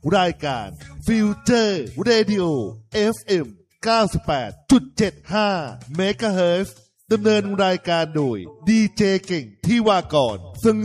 รายการฟิวเจอร์เรดิโอ FM 98.75 เมกะเฮิรตซ์ดำเนินรายการโดยดีเจเก่งที่วากร